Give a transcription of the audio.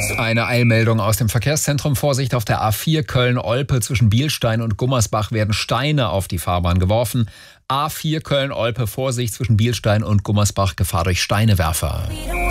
Eine Eilmeldung aus dem Verkehrszentrum. Vorsicht auf der A4 Köln-Olpe. Zwischen Bielstein und Gummersbach werden Steine auf die Fahrbahn geworfen. A4 Köln-Olpe, Vorsicht zwischen Bielstein und Gummersbach, Gefahr durch Steinewerfer.